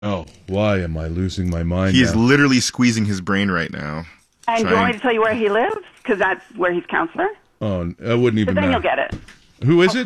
Oh, why am I losing my mind? He is literally squeezing his brain right now. And do you want me to tell you where he lives? Because that's where he's counselor. Oh, I wouldn't even But then matter. you'll get it. Who is it?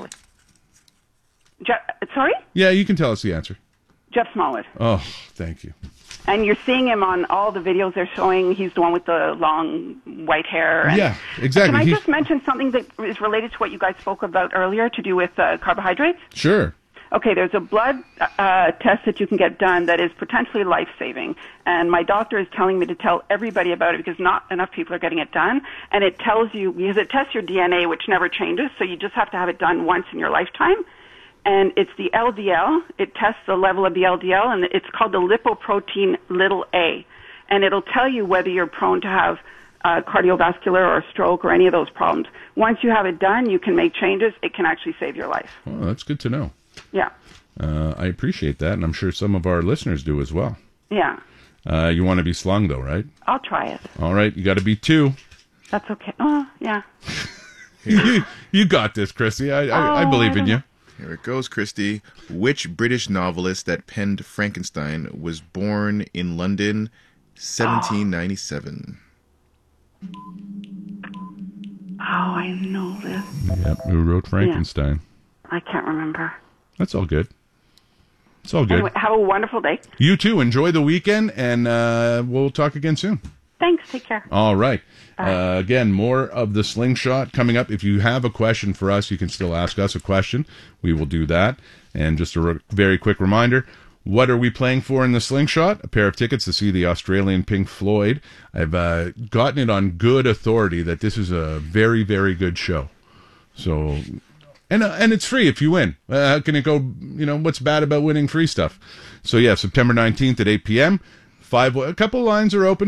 Sorry? Yeah, you can tell us the answer. Jeff Smollett. Oh, thank you. And you're seeing him on all the videos they're showing. He's the one with the long white hair. And yeah, exactly. Can I just mention something that is related to what you guys spoke about earlier to do with carbohydrates? Sure. Okay, there's a blood test that you can get done that is potentially life-saving. And my doctor is telling me to tell everybody about it because not enough people are getting it done. And it tells you, because it tests your DNA, which never changes, so you just have to have it done once in your lifetime. And it's the LDL. It tests the level of the LDL, and it's called the lipoprotein little a. And it'll tell you whether you're prone to have cardiovascular or stroke or any of those problems. Once you have it done, you can make changes. It can actually save your life. Well, that's good to know. Yeah. I appreciate that, and I'm sure some of our listeners do as well. Yeah. You want to be slung, though, right? I'll try it. All right, you got to be 2. That's okay. Oh, yeah. You got this, Christy. I believe in you. Here it goes, Christy. Which British novelist that penned Frankenstein was born in London, 1797? Oh, I know this. Yep, who wrote Frankenstein? I can't remember. That's all good. It's all good. Anyway, have a wonderful day. You too. Enjoy the weekend, and we'll talk again soon. Thanks. Take care. All right. Again, more of the Slingshot coming up. If you have a question for us, you can still ask us a question. We will do that. And just a very quick reminder, what are we playing for in the Slingshot? A pair of tickets to see the Australian Pink Floyd. I've gotten it on good authority that this is a very, very good show. So, and it's free if you win. How can it go, what's bad about winning free stuff? So, yeah, September 19th at 8 p.m., a couple lines are open,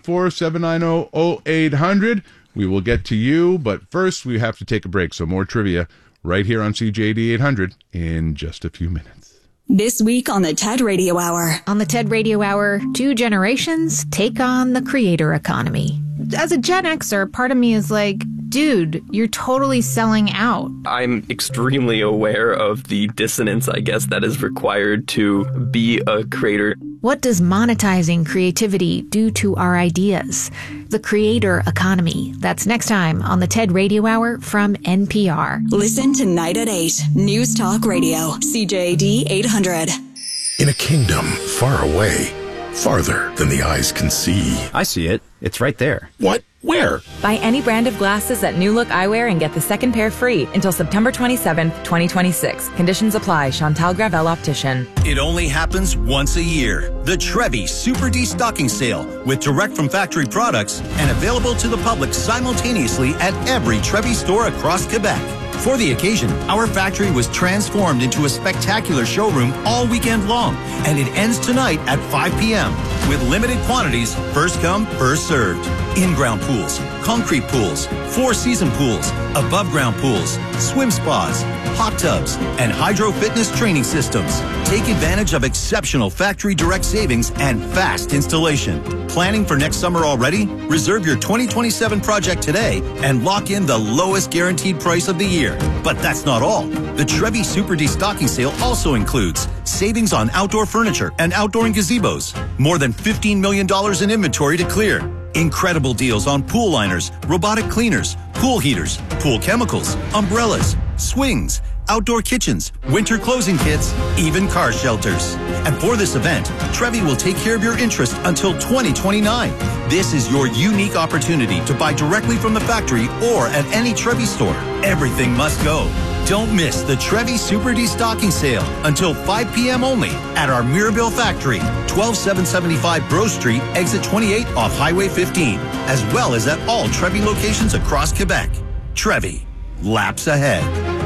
514-790-0800. We will get to you, but first we have to take a break. So more trivia right here on CJAD 800 in just a few minutes. This week on the TED Radio Hour. On the TED Radio Hour, 2 generations take on the creator economy. As a Gen Xer, part of me is like, dude, you're totally selling out. I'm extremely aware of the dissonance, I guess, that is required to be a creator. What does monetizing creativity do to our ideas? The creator economy. That's next time on the TED Radio Hour from NPR. Listen tonight at 8. News Talk Radio. CJAD 800. In a kingdom far away, farther than the eyes can see. I see it. It's right there. What? Where? Buy any brand of glasses at New Look Eyewear and get the second pair free until September 27th, 2026. Conditions apply. Chantal Gravel Optician. It only happens once a year. The Trevi Super Destocking Sale with direct from factory products and available to the public simultaneously at every Trevi store across Quebec. For the occasion, our factory was transformed into a spectacular showroom all weekend long, and it ends tonight at 5 p.m. with limited quantities, first come, first served. In-ground pools, concrete pools, 4-season pools, above-ground pools, swim spas, hot tubs, and hydro fitness training systems. Take advantage of exceptional factory direct savings and fast installation. Planning for next summer already? Reserve your 2027 project today and lock in the lowest guaranteed price of the year. But that's not all. The Trevi Super Destocking Sale also includes savings on outdoor furniture and outdoor gazebos. More than $15 million in inventory to clear. Incredible deals on pool liners, robotic cleaners, pool heaters, pool chemicals, umbrellas, swings, outdoor kitchens, winter closing kits, even car shelters. And for this event, Trevi will take care of your interest until 2029. This is your unique opportunity to buy directly from the factory or at any Trevi store. Everything must go. Don't miss the Trevi Super Destocking Sale until 5 p.m. only at our Mirabel factory, 12775 Breaux Street, exit 28 off Highway 15, as well as at all Trevi locations across Quebec. Trevi, laps ahead.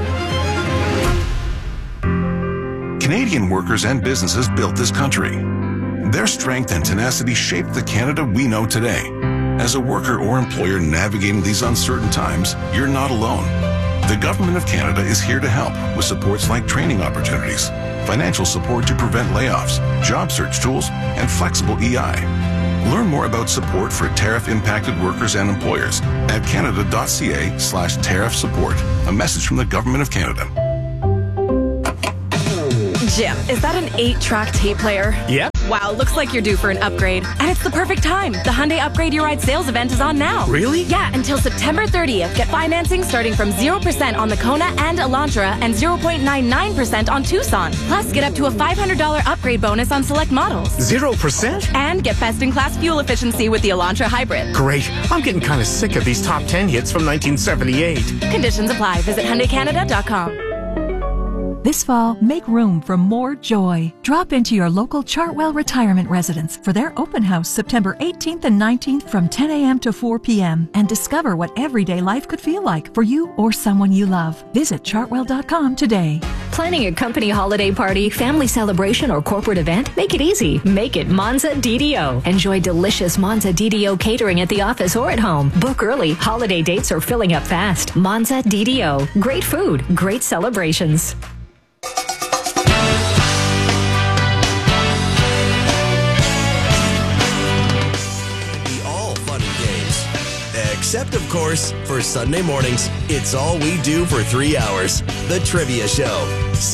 Canadian workers and businesses built this country. Their strength and tenacity shaped the Canada we know today. As a worker or employer navigating these uncertain times, you're not alone. The Government of Canada is here to help with supports like training opportunities, financial support to prevent layoffs, job search tools, and flexible EI. Learn more about support for tariff-impacted workers and employers at canada.ca/tariff support. A message from the Government of Canada. Jim, is that an 8-track tape player? Yep. Wow, looks like you're due for an upgrade. And it's the perfect time. The Hyundai Upgrade Your Ride sales event is on now. Really? Yeah, until September 30th. Get financing starting from 0% on the Kona and Elantra and 0.99% on Tucson. Plus, get up to a $500 upgrade bonus on select models. 0%? And get best-in-class fuel efficiency with the Elantra Hybrid. Great. I'm getting kind of sick of these top 10 hits from 1978. Conditions apply. Visit HyundaiCanada.com. This fall, make room for more joy. Drop into your local Chartwell Retirement Residence for their open house September 18th and 19th from 10 a.m. to 4 p.m. and discover what everyday life could feel like for you or someone you love. Visit chartwell.com today. Planning a company holiday party, family celebration, or corporate event? Make it easy. Make it Monza DDO. Enjoy delicious Monza DDO catering at the office or at home. Book early. Holiday dates are filling up fast. Monza DDO. Great food, great celebrations. Except, of course, for Sunday mornings. It's all we do for 3 hours. The Trivia Show.